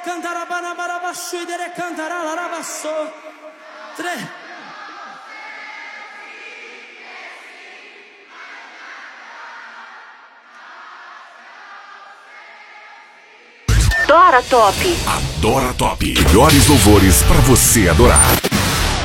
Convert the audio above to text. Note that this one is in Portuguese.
cantarabanabarabashu, dere cantaralarabassou. 3. Adora Top. Adora Top. Melhores louvores pra você adorar.